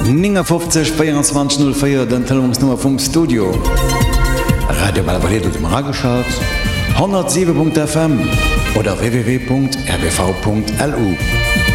50 den Telefonsnummer vom Studio. Radio Balvalier dem Rageschaut 107.fm oder www.rbv.lu.